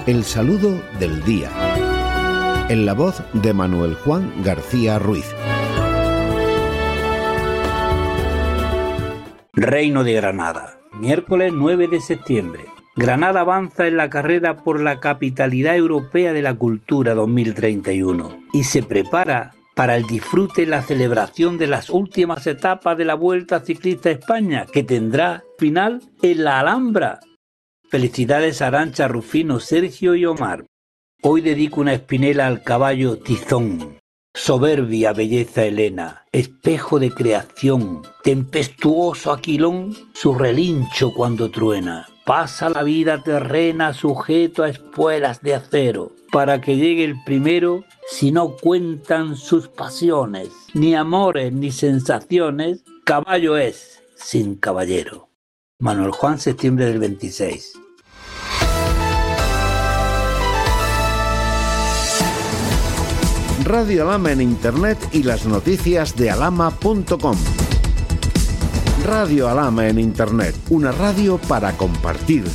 El saludo del día. En la voz de Manuel Juan García Ruiz. Reino de Granada, miércoles 9 de septiembre. Granada avanza en la carrera por la capitalidad europea de la cultura 2031 y se prepara para el disfrute y la celebración de las últimas etapas de la Vuelta Ciclista a España, que tendrá final en la Alhambra. Felicidades a Arantxa, Rufino, Sergio y Omar. Hoy dedico una espinela al caballo Tizón. Soberbia belleza Helena, espejo de creación, tempestuoso aquilón, su relincho cuando truena. Pasa la vida terrena sujeto a espuelas de acero, para que llegue el primero, si no cuentan sus pasiones, ni amores ni sensaciones, caballo es sin caballero. Manuel Juan, septiembre del 26. Radio Alhama en Internet y las noticias de alhama.com. Radio Alhama en Internet, una radio para compartir.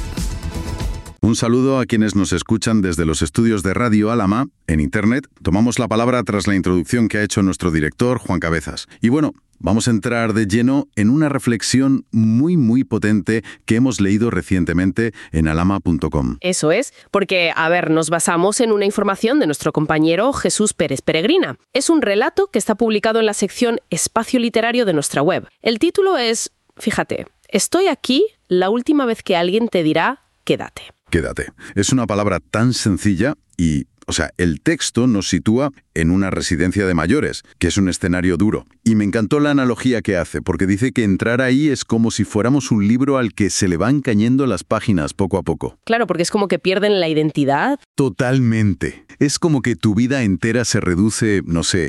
Un saludo a quienes nos escuchan desde los estudios de Radio Alhama en Internet. Tomamos la palabra tras la introducción que ha hecho nuestro director, Juan Cabezas. Y bueno, vamos a entrar de lleno en una reflexión muy potente que hemos leído recientemente en alhama.com. Eso es, porque, nos basamos en una información de nuestro compañero Jesús Pérez Peregrina. Es un relato que está publicado en la sección Espacio Literario de nuestra web. El título es, fíjate, estoy aquí la última vez que alguien te dirá, quédate. Quédate. Es una palabra tan sencilla y, el texto nos sitúa en una residencia de mayores, que es un escenario duro. Y me encantó la analogía que hace, porque dice que entrar ahí es como si fuéramos un libro al que se le van cayendo las páginas poco a poco. Claro, porque es como que pierden la identidad. Totalmente. Es como que tu vida entera se reduce,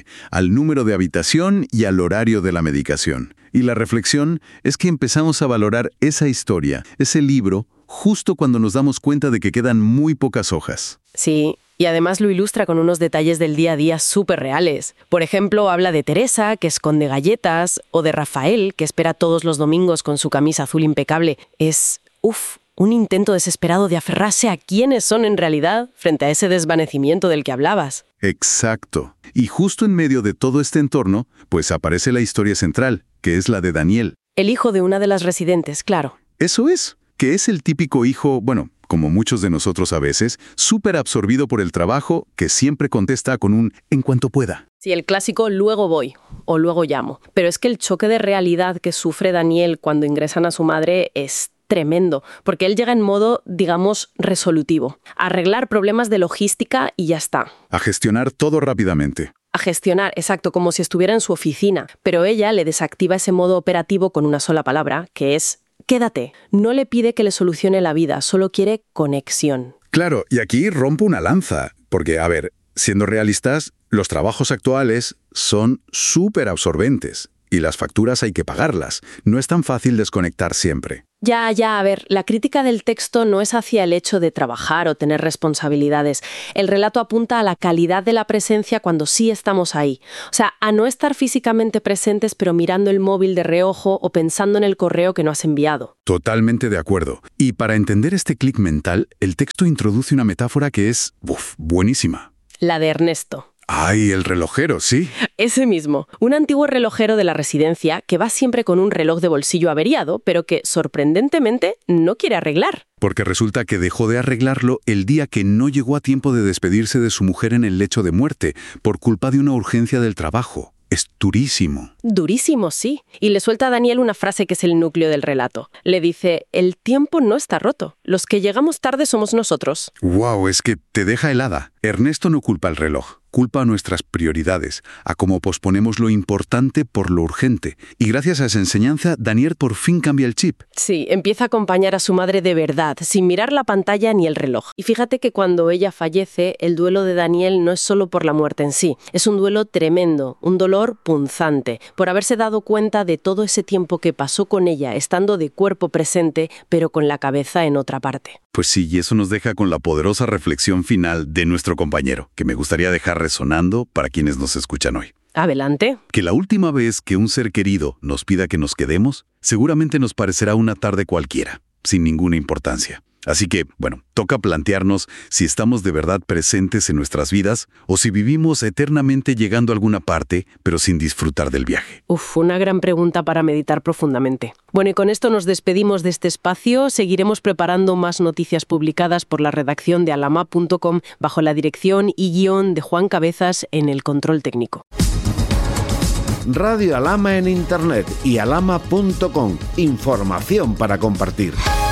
al número de habitación y al horario de la medicación. Y la reflexión es que empezamos a valorar esa historia, ese libro, justo cuando nos damos cuenta de que quedan muy pocas hojas. Sí, y además lo ilustra con unos detalles del día a día súper reales. Por ejemplo, habla de Teresa, que esconde galletas, o de Rafael, que espera todos los domingos con su camisa azul impecable. Es, un intento desesperado de aferrarse a quiénes son en realidad frente a ese desvanecimiento del que hablabas. Exacto. Y justo en medio de todo este entorno, pues aparece la historia central, que es la de Daniel. El hijo de una de las residentes, claro. Eso es, que es el típico hijo, como muchos de nosotros a veces, súper absorbido por el trabajo, que siempre contesta con un «en cuanto pueda». Sí, el clásico «luego voy» o «luego llamo». Pero es que el choque de realidad que sufre Daniel cuando ingresan a su madre es tremendo, porque él llega en modo, resolutivo. A arreglar problemas de logística y ya está. A gestionar todo rápidamente. A gestionar, exacto, como si estuviera en su oficina. Pero ella le desactiva ese modo operativo con una sola palabra, que es quédate. No le pide que le solucione la vida, solo quiere conexión. Claro, y aquí rompo una lanza, porque, siendo realistas, los trabajos actuales son súper absorbentes y las facturas hay que pagarlas. No es tan fácil desconectar siempre. Ya, la crítica del texto no es hacia el hecho de trabajar o tener responsabilidades. El relato apunta a la calidad de la presencia cuando sí estamos ahí. A no estar físicamente presentes pero mirando el móvil de reojo o pensando en el correo que no has enviado. Totalmente de acuerdo. Y para entender este clic mental, el texto introduce una metáfora que es, buenísima. La de Ernesto. ¡Ay, el relojero, sí! Ese mismo. Un antiguo relojero de la residencia que va siempre con un reloj de bolsillo averiado, pero que, sorprendentemente, no quiere arreglar. Porque resulta que dejó de arreglarlo el día que no llegó a tiempo de despedirse de su mujer en el lecho de muerte, por culpa de una urgencia del trabajo. Es durísimo. Durísimo, sí. Y le suelta a Daniel una frase que es el núcleo del relato. Le dice, el tiempo no está roto. Los que llegamos tarde somos nosotros. ¡Wow! Es que te deja helada. Ernesto no culpa al reloj. Culpa a nuestras prioridades, a cómo posponemos lo importante por lo urgente. Y gracias a esa enseñanza, Daniel por fin cambia el chip. Sí, empieza a acompañar a su madre de verdad, sin mirar la pantalla ni el reloj. Y fíjate que cuando ella fallece, el duelo de Daniel no es solo por la muerte en sí. Es un duelo tremendo, un dolor punzante, por haberse dado cuenta de todo ese tiempo que pasó con ella, estando de cuerpo presente, pero con la cabeza en otra parte. Pues sí, y eso nos deja con la poderosa reflexión final de nuestro compañero, que me gustaría dejar resonando para quienes nos escuchan hoy. Adelante. Que la última vez que un ser querido nos pida que nos quedemos, seguramente nos parecerá una tarde cualquiera, sin ninguna importancia. Así que, bueno, toca plantearnos si estamos de verdad presentes en nuestras vidas o si vivimos eternamente llegando a alguna parte, pero sin disfrutar del viaje. Una gran pregunta para meditar profundamente. Bueno, y con esto nos despedimos de este espacio. Seguiremos preparando más noticias publicadas por la redacción de alama.com bajo la dirección y guión de Juan Cabezas en el control técnico. Radio Alama en Internet y alama.com. Información para compartir.